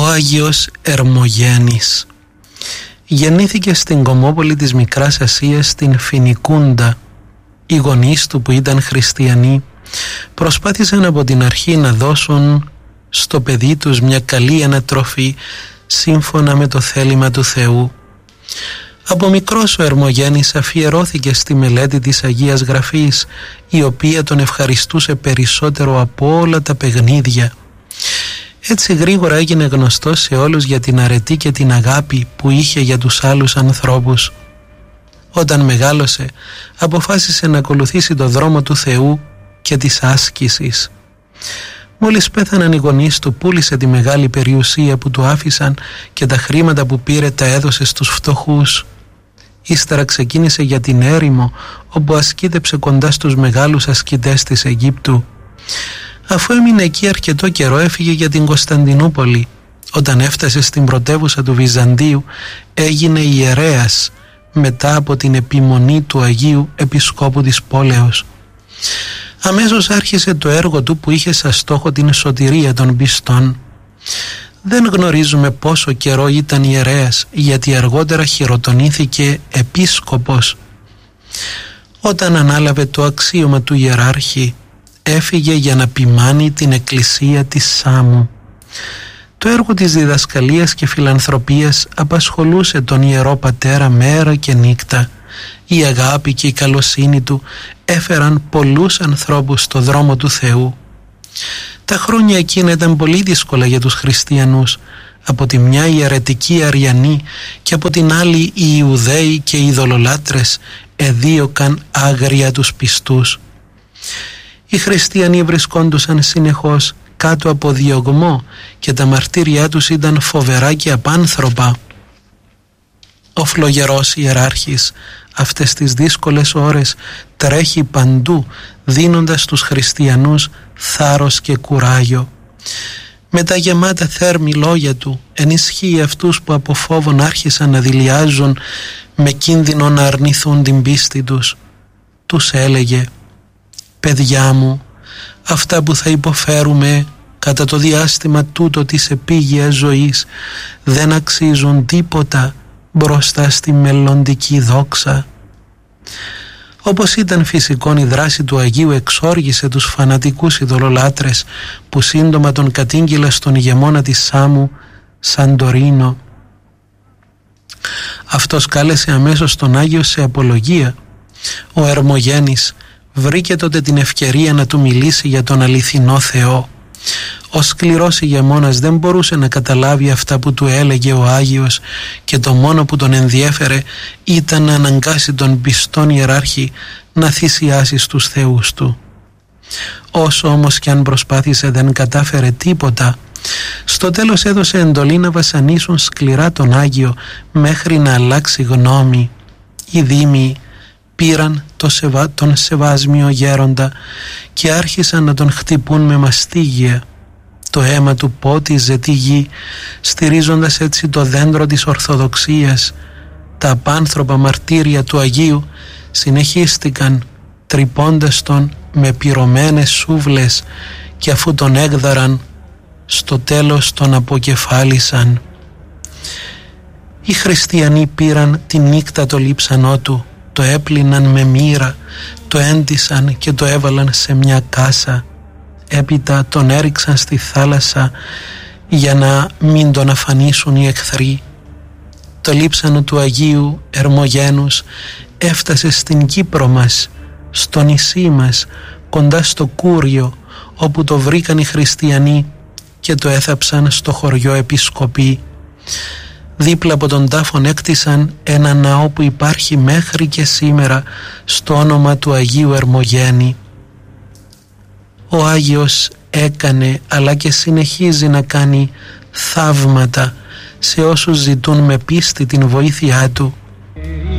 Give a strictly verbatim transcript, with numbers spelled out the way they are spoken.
Ο Άγιος Ερμογένης γεννήθηκε στην Κομόπολη της Μικράς Ασίας, στην Φινικούντα. Οι γονείς του, που ήταν χριστιανοί, προσπάθησαν από την αρχή να δώσουν στο παιδί τους μια καλή ανατροφή σύμφωνα με το θέλημα του Θεού. Από μικρός ο Ερμογένης αφιερώθηκε στη μελέτη της Αγίας Γραφής, η οποία τον ευχαριστούσε περισσότερο από όλα τα παιχνίδια. Έτσι γρήγορα έγινε γνωστός σε όλους για την αρετή και την αγάπη που είχε για τους άλλους ανθρώπους. Όταν μεγάλωσε, αποφάσισε να ακολουθήσει το δρόμο του Θεού και της άσκησης. Μόλις πέθαναν οι γονείς του, πούλησε τη μεγάλη περιουσία που του άφησαν και τα χρήματα που πήρε τα έδωσε στους φτωχούς. Ύστερα ξεκίνησε για την έρημο, όπου ασκήτεψε κοντά στους μεγάλους ασκητές της Αιγύπτου. Αφού έμεινε εκεί αρκετό καιρό, έφυγε για την Κωνσταντινούπολη. Όταν έφτασε στην πρωτεύουσα του Βυζαντίου, έγινε ιερέας μετά από την επιμονή του Αγίου Επισκόπου της πόλεως. Αμέσως άρχισε το έργο του που είχε σαν στόχο την σωτηρία των πιστών. Δεν γνωρίζουμε πόσο καιρό ήταν ιερέας, γιατί αργότερα χειροτονήθηκε επίσκοπος. Όταν ανάλαβε το αξίωμα του ιεράρχη, έφυγε για να ποιμάνει την εκκλησία της Σάμου. Το έργο της διδασκαλίας και φιλανθρωπίας απασχολούσε τον Ιερό Πατέρα μέρα και νύχτα. Η αγάπη και η καλοσύνη του έφεραν πολλούς ανθρώπους στο δρόμο του Θεού. Τα χρόνια εκείνα ήταν πολύ δύσκολα για τους χριστιανούς. Από τη μια οι αιρετικοί Αριανοί και από την άλλη οι Ιουδαίοι και οι ειδωλολάτρες εδίωκαν άγρια τους πιστούς. Οι χριστιανοί βρισκόντουσαν συνεχώς κάτω από διωγμό και τα μαρτύρια τους ήταν φοβερά και απάνθρωπα. Ο φλογερός ιεράρχης αυτές τις δύσκολες ώρες τρέχει παντού, δίνοντας στους χριστιανούς θάρρος και κουράγιο. Με τα γεμάτα θέρμη λόγια του ενισχύει αυτούς που από φόβον άρχισαν να δειλιάζουν με κίνδυνο να αρνηθούν την πίστη τους. Τους έλεγε: «Παιδιά μου, αυτά που θα υποφέρουμε κατά το διάστημα τούτο της επίγειας ζωής δεν αξίζουν τίποτα μπροστά στη μελλοντική δόξα». Όπως ήταν φυσικόν, η δράση του Αγίου εξόργησε τους φανατικούς ειδωλολάτρες που σύντομα τον κατήγγειλαν στον ηγεμόνα της Σάμου, Σαντορίνο. Αυτός κάλεσε αμέσως τον Άγιο σε απολογία. Ο Ερμογένης βρήκε τότε την ευκαιρία να του μιλήσει για τον αληθινό Θεό. Ο σκληρός ηγεμόνας δεν μπορούσε να καταλάβει αυτά που του έλεγε ο Άγιος και το μόνο που τον ενδιέφερε ήταν να αναγκάσει τον πιστόν ιεράρχη να θυσιάσει στους θεούς του. Όσο όμως κι αν προσπάθησε δεν κατάφερε τίποτα. Στο τέλος έδωσε εντολή να βασανίσουν σκληρά τον Άγιο μέχρι να αλλάξει γνώμη. Οι δήμοι πήραν το σεβα... τον σεβάσμιο γέροντα και άρχισαν να τον χτυπούν με μαστίγια. Το αίμα του πότιζε τη γη, στηρίζοντας έτσι το δέντρο της Ορθοδοξίας. Τα απάνθρωπα μαρτύρια του Αγίου συνεχίστηκαν, τρυπώντας τον με πυρωμένες σούβλες, και αφού τον έγδαραν, στο τέλος τον αποκεφάλισαν. Οι χριστιανοί πήραν τη νύχτα το λείψανό του, το έπλυναν με μοίρα, το έντυσαν και το έβαλαν σε μια κάσα. Έπειτα τον έριξαν στη θάλασσα για να μην τον αφανίσουν οι εχθροί. Το λείψανο του Αγίου Ερμογένους έφτασε στην Κύπρο μας, στο νησί μας, κοντά στο Κούριο, όπου το βρήκαν οι χριστιανοί και το έθαψαν στο χωριό Επισκοπή. Δίπλα από τον τάφον έκτισαν ένα ναό που υπάρχει μέχρι και σήμερα στο όνομα του Αγίου Ερμογένη. Ο Άγιος έκανε αλλά και συνεχίζει να κάνει θαύματα σε όσους ζητούν με πίστη την βοήθειά του.